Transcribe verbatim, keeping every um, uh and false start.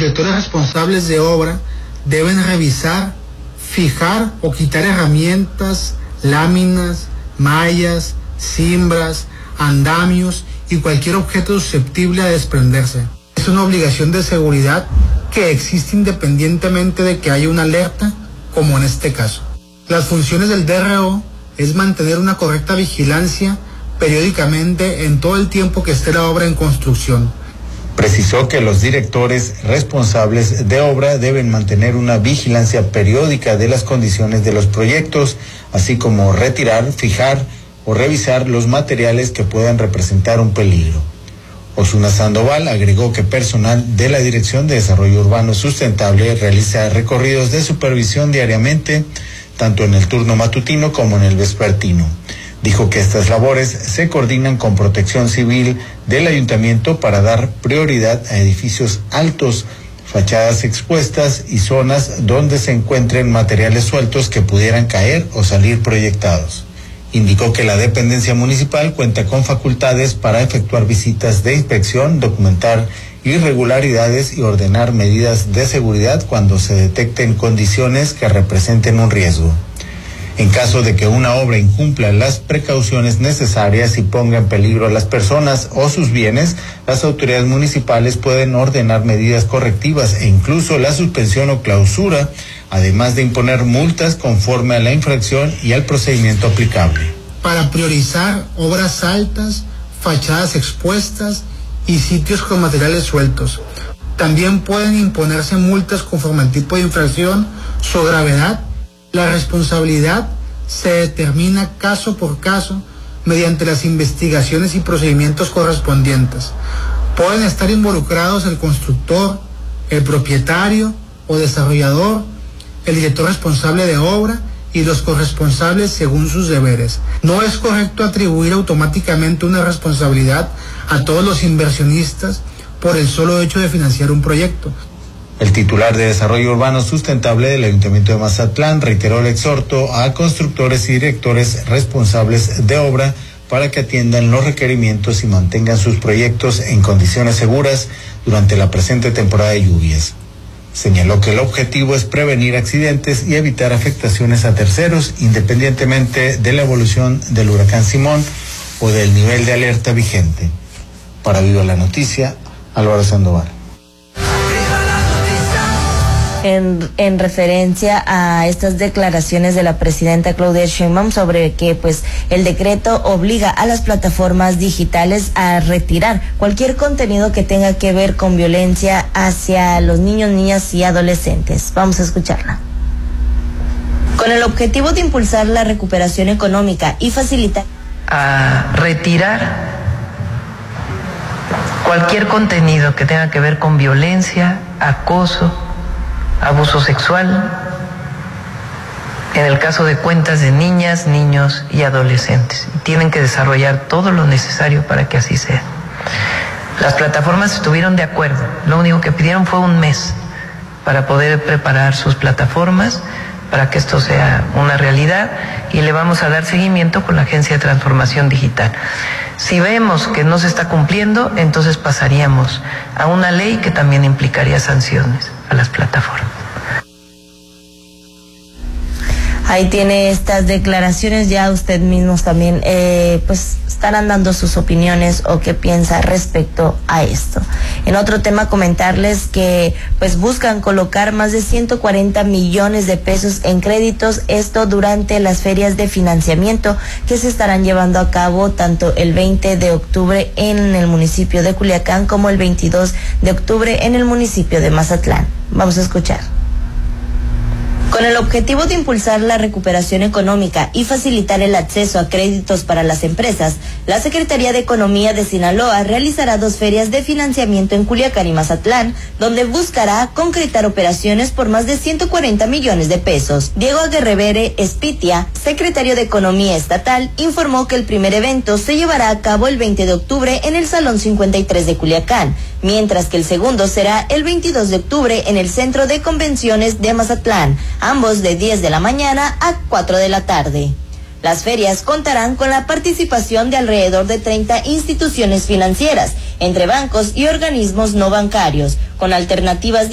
directores responsables de obra deben revisar, fijar o quitar herramientas, láminas, mallas, cimbras, andamios y cualquier objeto susceptible a desprenderse. Es una obligación de seguridad que existe independientemente de que haya una alerta, como en este caso. Las funciones del D R O es mantener una correcta vigilancia periódicamente en todo el tiempo que esté la obra en construcción. Precisó que los directores responsables de obra deben mantener una vigilancia periódica de las condiciones de los proyectos, así como retirar, fijar o revisar los materiales que puedan representar un peligro. Osuna Sandoval agregó que personal de la Dirección de Desarrollo Urbano Sustentable realiza recorridos de supervisión diariamente, tanto en el turno matutino como en el vespertino. Dijo que estas labores se coordinan con Protección Civil del Ayuntamiento para dar prioridad a edificios altos, fachadas expuestas y zonas donde se encuentren materiales sueltos que pudieran caer o salir proyectados. Indicó que la dependencia municipal cuenta con facultades para efectuar visitas de inspección, documentar irregularidades y ordenar medidas de seguridad cuando se detecten condiciones que representen un riesgo. En caso de que una obra incumpla las precauciones necesarias y ponga en peligro a las personas o sus bienes, las autoridades municipales pueden ordenar medidas correctivas e incluso la suspensión o clausura, además de imponer multas conforme a la infracción y al procedimiento aplicable. Para priorizar obras altas, fachadas expuestas y sitios con materiales sueltos. También pueden imponerse multas conforme al tipo de infracción, su gravedad. La responsabilidad se determina caso por caso mediante las investigaciones y procedimientos correspondientes. Pueden estar involucrados el constructor, el propietario o desarrollador, el director responsable de obra y los corresponsables según sus deberes. No es correcto atribuir automáticamente una responsabilidad a todos los inversionistas por el solo hecho de financiar un proyecto. El titular de Desarrollo Urbano Sustentable del Ayuntamiento de Mazatlán reiteró el exhorto a constructores y directores responsables de obra para que atiendan los requerimientos y mantengan sus proyectos en condiciones seguras durante la presente temporada de lluvias. Señaló que el objetivo es prevenir accidentes y evitar afectaciones a terceros, independientemente de la evolución del huracán Simón o del nivel de alerta vigente. Para Viva la Noticia, Álvaro Sandoval. En, en referencia a estas declaraciones de la presidenta Claudia Sheinbaum sobre que pues el decreto obliga a las plataformas digitales a retirar cualquier contenido que tenga que ver con violencia hacia los niños, niñas y adolescentes. Vamos a escucharla. Con el objetivo de impulsar la recuperación económica y facilitar a retirar cualquier contenido que tenga que ver con violencia, acoso, abuso sexual, en el caso de cuentas de niñas, niños y adolescentes. Tienen que desarrollar todo lo necesario para que así sea. Las plataformas estuvieron de acuerdo, lo único que pidieron fue un mes para poder preparar sus plataformas para que esto sea una realidad y le vamos a dar seguimiento con la Agencia de Transformación Digital. Si vemos que no se está cumpliendo, entonces pasaríamos a una ley que también implicaría sanciones a las plataformas. Ahí tiene estas declaraciones, ya usted mismos también eh, pues estarán dando sus opiniones o qué piensa respecto a esto. En otro tema, comentarles que pues buscan colocar más de ciento cuarenta millones de pesos en créditos, esto durante las ferias de financiamiento que se estarán llevando a cabo tanto el veinte de octubre en el municipio de Culiacán como el veintidós de octubre en el municipio de Mazatlán. Vamos a escuchar. Con el objetivo de impulsar la recuperación económica y facilitar el acceso a créditos para las empresas, la Secretaría de Economía de Sinaloa realizará dos ferias de financiamiento en Culiacán y Mazatlán, donde buscará concretar operaciones por más de ciento cuarenta millones de pesos. Diego Aguerrevere Espitia, secretario de Economía Estatal, informó que el primer evento se llevará a cabo el veinte de octubre en el Salón cincuenta y tres de Culiacán, mientras que el segundo será el veintidós de octubre en el Centro de Convenciones de Mazatlán, ambos de diez de la mañana a cuatro de la tarde. Las ferias contarán con la participación de alrededor de treinta instituciones financieras, entre bancos y organismos no bancarios, con alternativas